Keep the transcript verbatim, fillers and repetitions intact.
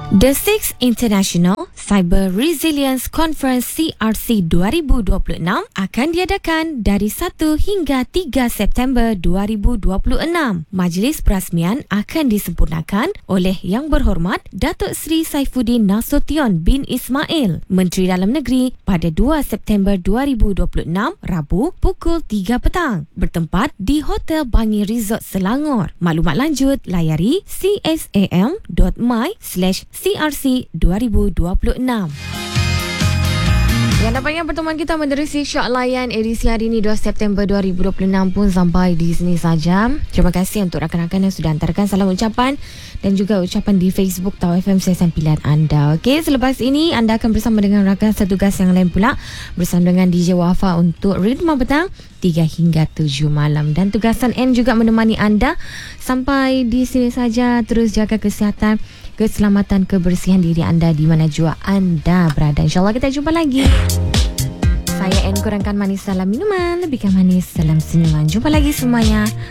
The Sixth International Cyber Resilience Conference C R C dua ribu dua puluh enam akan diadakan dari satu hingga tiga September dua ribu dua puluh enam. Majlis perasmian akan disempurnakan oleh Yang Berhormat Datuk Seri Saifuddin Nasution bin Ismail, Menteri Dalam Negeri, pada dua September dua ribu dua puluh enam, Rabu, pukul tiga petang, bertempat di Hotel Bangi Resort Selangor. Maklumat lanjut layari csam dot my slash C R C dua ribu dua puluh enam. Yang nampaknya pertemuan kita menerusi Syak Layan edisi hari ini dua September dua ribu dua puluh enam pun sampai di sini saja. Terima kasih untuk rakan-rakan yang sudah hantarkan salam ucapan dan juga ucapan di Facebook Tau F M Stesen Pilihan anda. Okey, selepas ini anda akan bersama dengan rakan setugas yang lain pula bersama dengan D J Wafa untuk Ritma Petang tiga hingga tujuh malam, dan tugasan N juga menemani anda sampai di sini saja. Terus jaga kesihatan, keselamatan, kebersihan diri anda di mana jua anda berada. InsyaAllah kita jumpa lagi. Saya N, kurangkan manis dalam minuman, lebihkan manis dalam senyuman. Jumpa lagi semuanya.